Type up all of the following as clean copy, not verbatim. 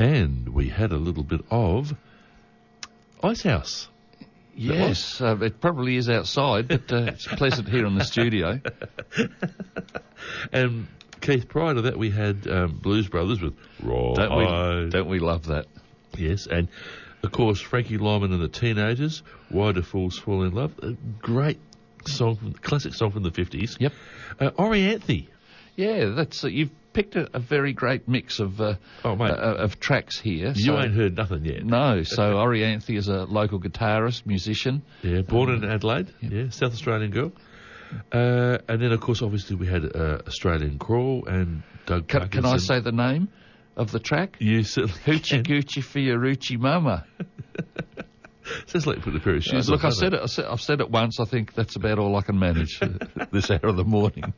And we had a little bit of Icehouse. Yes, it probably is outside, but it's pleasant here in the studio. And Keith, prior to that, we had Blues Brothers with Right. Don't we love that? Yes, and of course Frankie Lyman and the Teenagers, Why Do Fools Fall in Love? A great song, classic song from the 50s. Yep. Orianthi. Yeah, that's you've picked a very great mix of tracks here. You ain't heard nothing yet. No, so Orianthi is a local guitarist, musician. Yeah, born in Adelaide. Yeah, South Australian girl. And then, of course, obviously we had Australian Crawl and Doug Parkinson. Can I say the name of the track? You certainly Hoochie Goochie Fiorucci Mama. Sounds like putting a pair of shoes on. Look, I've said it once. I think that's about all I can manage this hour of the morning.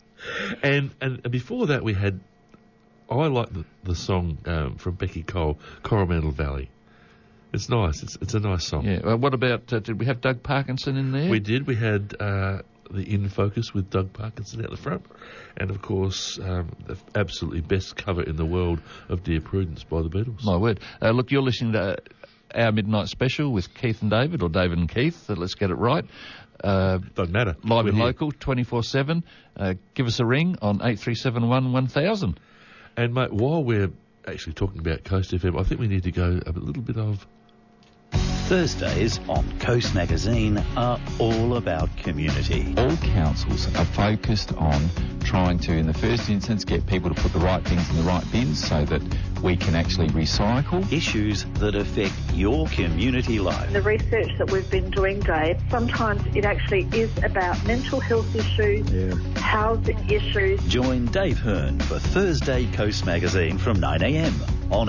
And before that, we had, I like the song from Becky Cole, Coromandel Valley. It's nice. It's a nice song. Yeah. What about, did we have Doug Parkinson in there? We did. We had the In Focus with Doug Parkinson out the front. And, of course, the absolutely best cover in the world of Dear Prudence by the Beatles. My word. Look, you're listening to our Midnight Special with Keith and David, or David and Keith. Let's get it right. Doesn't matter. Live and local, 24/7. Give us a ring on 8371 1000. And, mate, while we're actually talking about Coast FM, I think we need to go a little bit of... Thursdays on Coast Magazine are all about community. All councils are focused on trying to, in the first instance, get people to put the right things in the right bins so that we can actually recycle. Issues that affect your community life. The research that we've been doing, Dave, sometimes it actually is about mental health issues, housing issues. Join Dave Hearn for Thursday Coast Magazine from 9 a.m. on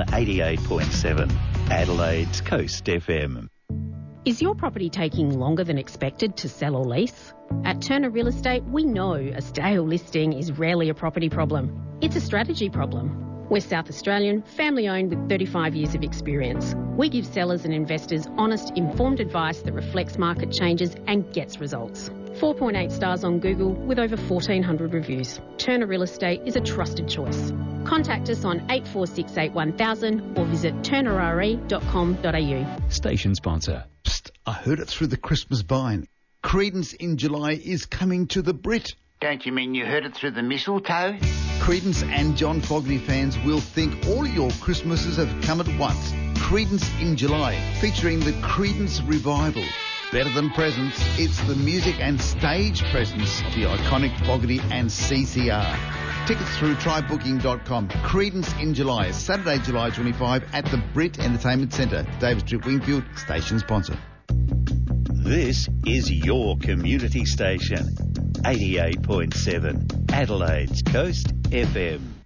88.7 Adelaide's Coast FM. Is your property taking longer than expected to sell or lease? At Turner Real Estate, we know a stale listing is rarely a property problem. It's a strategy problem. We're South Australian, family-owned with 35 years of experience. We give sellers and investors honest, informed advice that reflects market changes and gets results. 4.8 stars on Google with over 1,400 reviews. Turner Real Estate is a trusted choice. Contact us on 8468 1000 or visit turnerre.com.au. Station sponsor. Psst, I heard it through the Christmas vine. Creedence in July is coming to the Brit. Don't you mean you heard it through the mistletoe? Creedence and John Fogerty fans will think all your Christmases have come at once. Creedence in July, featuring the Creedence Revival. Better than presents, it's the music and stage presence of the iconic Fogerty and CCR. Tickets through trybooking.com. Creedence in July, Saturday, July 25 at the Brit Entertainment Centre. David Street, Wingfield, station sponsor. This is your community station. 88.7 Adelaide's Coast FM.